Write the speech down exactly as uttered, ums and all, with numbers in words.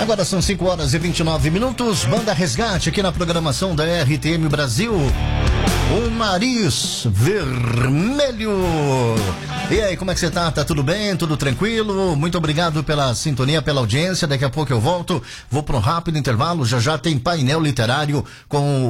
Agora são cinco horas e vinte e nove minutos. Banda Resgate aqui na programação da R T M Brasil. O Nariz Vermelho. E aí, como é que você tá? Tá tudo bem? Tudo tranquilo? Muito obrigado pela sintonia, pela audiência. Daqui a pouco eu volto. Vou para um rápido intervalo. Já já tem painel literário com